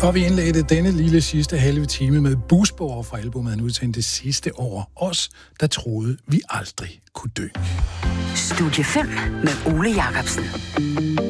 Og vi indledte denne lille sidste halve time med Busborger fra albumet, han udsendte sidste år. Os, der troede, vi aldrig kunne dø. Studie 5 med Ole Jacobsen.